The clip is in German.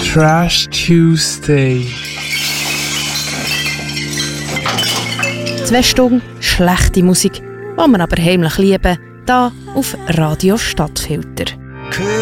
Trash Tuesday. 2 Stunden schlechte Musik, die wir aber heimlich lieben, hier auf Radio Stadtfilter.